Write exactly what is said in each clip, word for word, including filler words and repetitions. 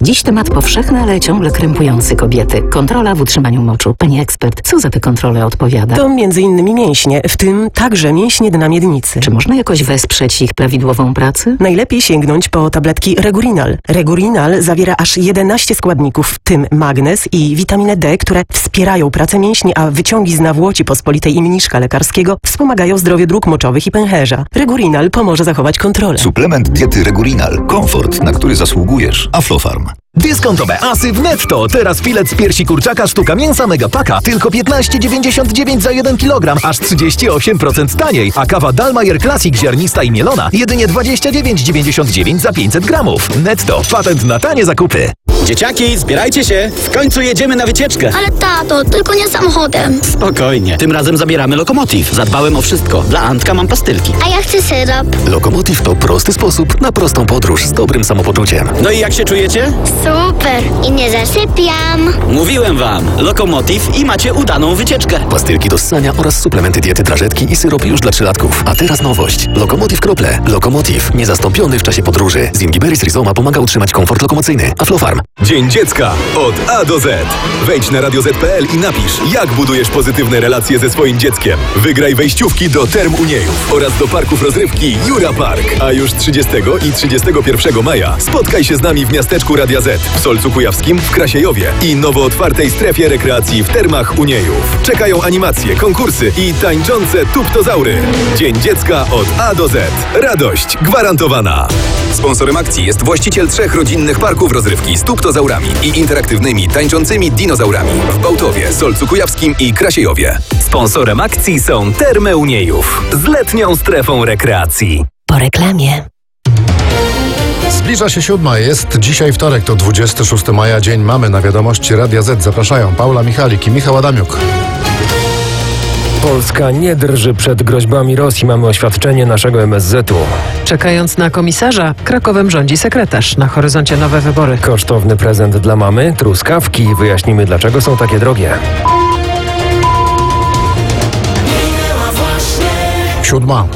Dziś temat powszechny, ale ciągle krępujący kobiety. Kontrola w utrzymaniu moczu. Pani ekspert, co za te kontrole odpowiada? To między innymi mięśnie, w tym także mięśnie dna miednicy. Czy można jakoś wesprzeć ich prawidłową pracę? Najlepiej sięgnąć po tabletki Regurinal. Regurinal zawiera aż jedenaście składników, w tym magnez i witaminę D, które wspierają pracę mięśni, a wyciągi z nawłoci pospolitej i mniszka lekarskiego wspomagają zdrowie dróg moczowych i pęcherza. Regurinal pomoże zachować kontrolę. Suplement diety Regurinal. Komfort, na który zasługujesz. Aflofarm. Dyskontowe asy w Netto. Teraz filet z piersi kurczaka sztuka mięsa Megapaka tylko piętnaście dziewięćdziesiąt dziewięć za jeden kilogram, aż trzydzieści osiem procent taniej. A kawa Dalmayer Classic ziarnista i mielona jedynie dwadzieścia dziewięć dziewięćdziesiąt dziewięć za pięćset gramów. Netto. Patent na tanie zakupy. Dzieciaki, zbierajcie się! W końcu jedziemy na wycieczkę! Ale tato, tylko nie samochodem. Spokojnie, tym razem zabieramy Lokomotiv. Zadbałem o wszystko. Dla Antka mam pastylki. A ja chcę syrop. Lokomotiv to prosty sposób na prostą podróż z dobrym samopoczuciem. No i jak się czujecie? Super. I nie zasypiam. Mówiłem wam, Lokomotiv i macie udaną wycieczkę. Pastylki do ssania oraz suplementy diety drażetki i syrop już dla trzylatków. A teraz nowość. Lokomotiv krople. Lokomotiv. Niezastąpiony w czasie podróży. Zingiberis rhizoma pomaga utrzymać komfort lokomocyjny. Aflofarm. Dzień Dziecka od A do Z. Wejdź na radio zet kropka pe el i napisz, jak budujesz pozytywne relacje ze swoim dzieckiem. Wygraj wejściówki do Term Uniejów oraz do parków rozrywki Jura Park. A już trzydziestego i trzydziestego pierwszego maja spotkaj się z nami w miasteczku Radia Z, w Solcu Kujawskim, w Krasiejowie i nowo otwartej strefie rekreacji w Termach Uniejów. Czekają animacje, konkursy i tańczące tuptozaury. Dzień Dziecka od A do Z. Radość gwarantowana. Sponsorem akcji jest właściciel trzech rodzinnych parków rozrywki z tuptozaurami i interaktywnymi, tańczącymi dinozaurami w Bałtowie, Solcu Kujawskim i Krasiejowie. Sponsorem akcji są Termy Uniejów z letnią strefą rekreacji. Po reklamie. Zbliża się siódma, jest dzisiaj wtorek, to dwudziestego szóstego maja, dzień mamy na wiadomości Radia Z. Zapraszają Paula Michalik i Michał Adamiuk. Polska nie drży przed groźbami Rosji. Mamy oświadczenie naszego em es zetu. Czekając na komisarza, Krakowem rządzi sekretarz. Na horyzoncie nowe wybory. Kosztowny prezent dla mamy, truskawki. Wyjaśnimy, dlaczego są takie drogie. Siódma.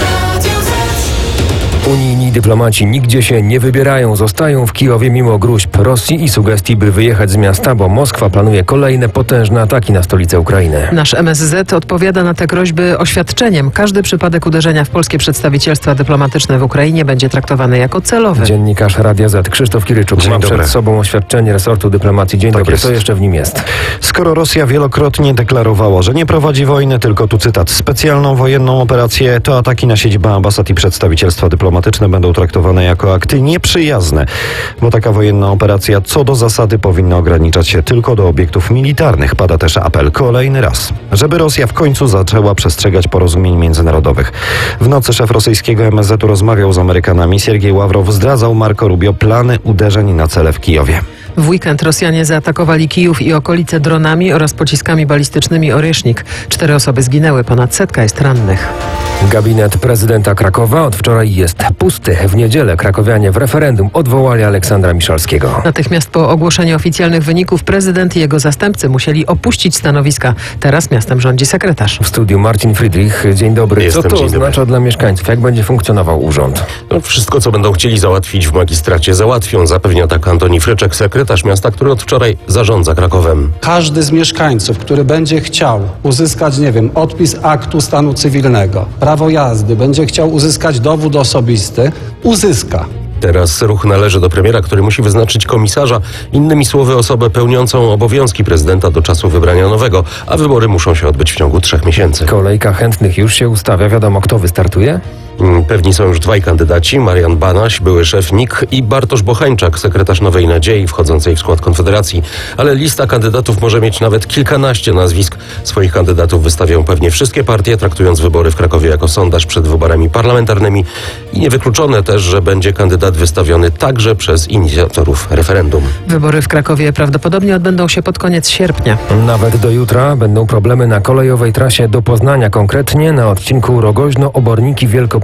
Unijni dyplomaci nigdzie się nie wybierają, zostają w Kijowie mimo gróźb Rosji i sugestii, by wyjechać z miasta, bo Moskwa planuje kolejne potężne ataki na stolicę Ukrainy. Nasz em es zet odpowiada na te groźby oświadczeniem. Każdy przypadek uderzenia w polskie przedstawicielstwa dyplomatyczne w Ukrainie będzie traktowany jako celowy. Dziennikarz Radia Z Krzysztof Kiryczuk ma przed sobą oświadczenie resortu dyplomacji. Dzień tak dobry, jest. Co jeszcze w nim jest? Skoro Rosja wielokrotnie deklarowała, że nie prowadzi wojny, tylko tu cytat, specjalną wojenną operację, to ataki na siedzibę ambasad i przedstawicielstwa dyplomatyczne będą traktowane jako akty nieprzyjazne, bo taka wojenna operacja co do zasady powinna ograniczać się tylko do obiektów militarnych. Pada też apel kolejny raz, żeby Rosja w końcu zaczęła przestrzegać porozumień międzynarodowych. W nocy szef rosyjskiego em es zetu rozmawiał z Amerykanami. Siergiej Ławrow zdradzał Marco Rubio plany uderzeń na cele w Kijowie. W weekend Rosjanie zaatakowali Kijów i okolice dronami oraz pociskami balistycznymi Orysznik. Cztery osoby zginęły, ponad setka jest rannych. Gabinet prezydenta Krakowa od wczoraj jest pusty. W niedzielę krakowianie w referendum odwołali Aleksandra Miszalskiego. Natychmiast po ogłoszeniu oficjalnych wyników prezydent i jego zastępcy musieli opuścić stanowiska. Teraz miastem rządzi sekretarz. W studiu Marcin Friedrich. Dzień dobry. Jestem, Co to dzień oznacza dobry. dla mieszkańców? Jak będzie funkcjonował urząd? No, wszystko, co będą chcieli załatwić w magistracie, załatwią, zapewnia tak Antoni Fryczek, sekretarz miasta, który od wczoraj zarządza Krakowem. Każdy z mieszkańców, który będzie chciał uzyskać, nie wiem, odpis aktu stanu cywilnego, prawo jazdy, będzie chciał uzyskać dowód osobisty, uzyska. Teraz ruch należy do premiera, który musi wyznaczyć komisarza, innymi słowy osobę pełniącą obowiązki prezydenta do czasu wybrania nowego, a wybory muszą się odbyć w ciągu trzech miesięcy. Kolejka chętnych już się ustawia. Wiadomo, kto wystartuje? Pewni są już dwaj kandydaci, Marian Banaś, były szef N I K i Bartosz Bochańczak, sekretarz Nowej Nadziei wchodzącej w skład Konfederacji. Ale lista kandydatów może mieć nawet kilkanaście nazwisk. Swoich kandydatów wystawią pewnie wszystkie partie, traktując wybory w Krakowie jako sondaż przed wyborami parlamentarnymi. I niewykluczone też, że będzie kandydat wystawiony także przez inicjatorów referendum. Wybory w Krakowie prawdopodobnie odbędą się pod koniec sierpnia. Nawet do jutra będą problemy na kolejowej trasie do Poznania, konkretnie na odcinku Rogoźno-Oborniki-Wielkopolskie.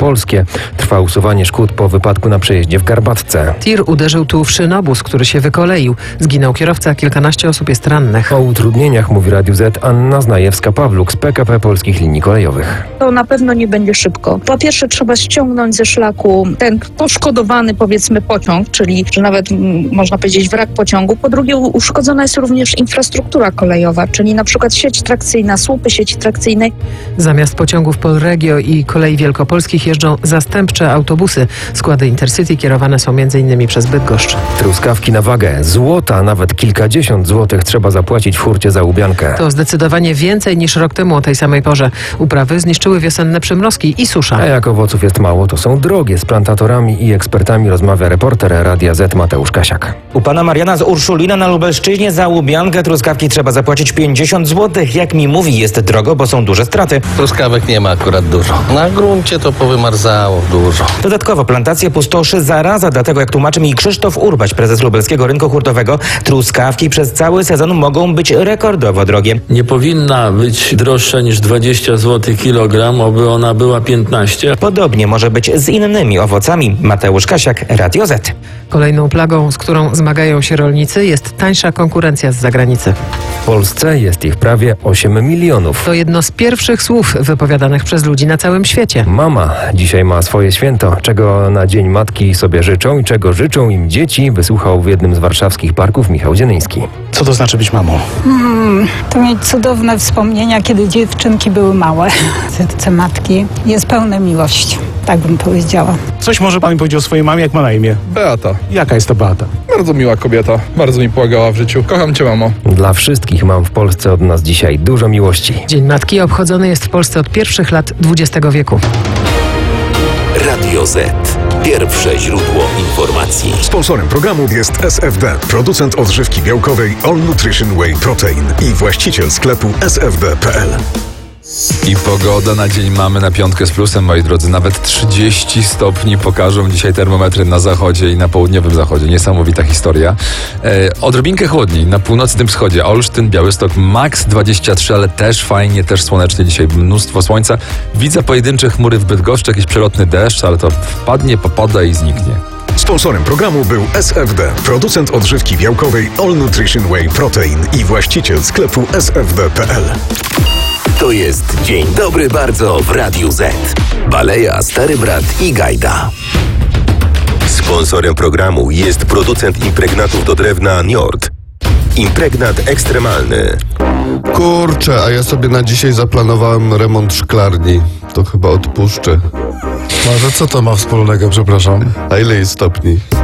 Wielkopolskie. Trwa usuwanie szkód po wypadku na przejeździe w Garbatce. Tir uderzył tu w szynobus, który się wykoleił. Zginął kierowca, kilkanaście osób jest rannych. O utrudnieniach mówi Radiu Z Anna Znajewska-Pawluk z P K P Polskich Linii Kolejowych. To na pewno nie będzie szybko. Po pierwsze trzeba ściągnąć ze szlaku ten poszkodowany, powiedzmy, pociąg, czyli że nawet m, można powiedzieć wrak pociągu. Po drugie uszkodzona jest również infrastruktura kolejowa, czyli na przykład sieć trakcyjna, słupy sieci trakcyjnej. Zamiast pociągów Polregio i Kolei Wielkopolskich jeżdżą zastępcze autobusy. Składy Intercity kierowane są między innymi przez Bydgoszcz. Truskawki na wagę. Złota, nawet kilkadziesiąt złotych trzeba zapłacić w hurcie za łubiankę. To zdecydowanie więcej niż rok temu o tej samej porze. Uprawy zniszczyły wiosenne przymrozki i susza. A jak owoców jest mało, to są drogie. Z plantatorami i ekspertami rozmawia reporter Radia Z Mateusz Kasiak. U pana Mariana z Urszulina na Lubelszczyźnie za łubiankę truskawki trzeba zapłacić pięćdziesiąt złotych. Jak mi mówi, jest drogo, bo są duże straty. Truskawek nie ma akurat dużo. Na gruncie to powymarzało dużo. Dodatkowo plantację pustoszy zaraza, dlatego jak tłumaczy mi Krzysztof Urbaś, prezes Lubelskiego Rynku Hurtowego, truskawki przez cały sezon mogą być rekordowo drogie. Nie powinna być droższa niż dwadzieścia złotych kilogram, oby ona była piętnaście. Podobnie może być z innymi owocami. Mateusz Kasiak, Radio Z. Kolejną plagą, z którą zmagają się rolnicy, jest tańsza konkurencja z zagranicy. W Polsce jest ich prawie osiem milionów. To jedno z pierwszych słów wypowiadanych przez ludzi na całym świecie. Mama dzisiaj ma swoje święto. Czego na Dzień Matki sobie życzą i czego życzą im dzieci, wysłuchał w jednym z warszawskich parków Michał Dzienyński. Co to znaczy być mamą? Hmm, to mieć cudowne wspomnienia, kiedy dziewczynki były małe. Serce matki jest pełne miłości. Tak bym powiedziała. Coś może pan mi powiedzieć o swojej mamie, jak ma na imię? Beata. Jaka jest to Beata? Bardzo miła kobieta. Bardzo mi pomagała w życiu. Kocham cię, mamo. Dla wszystkich mam w Polsce od nas dzisiaj dużo miłości. Dzień Matki obchodzony jest w Polsce od pierwszych lat dwudziestego wieku. Radio Z. Pierwsze źródło informacji. Sponsorem programu jest S F D, producent odżywki białkowej All Nutrition Whey Protein i właściciel sklepu s f d kropka p l. I pogoda na dzień mamy na piątkę z plusem, moi drodzy. Nawet trzydzieści stopni pokażą dzisiaj termometry na zachodzie i na południowym zachodzie. Niesamowita historia. E, odrobinkę chłodniej na północnym wschodzie. Olsztyn, Białystok, maks dwadzieścia trzy, ale też fajnie, też słonecznie. Dzisiaj mnóstwo słońca. Widzę pojedyncze chmury w Bydgoszczy, jakiś przelotny deszcz, ale to wpadnie, popada i zniknie. Sponsorem programu był S F D, producent odżywki białkowej All Nutrition Whey Protein i właściciel sklepu s f d kropka p l. To jest Dzień Dobry Bardzo w Radiu Z. Baleja, Stary Brat i Gajda. Sponsorem programu jest producent impregnatów do drewna Njord. Impregnat ekstremalny. Kurczę, a ja sobie na dzisiaj zaplanowałem remont szklarni. To chyba odpuszczę. Może co to ma wspólnego, przepraszam? A ile jest stopni?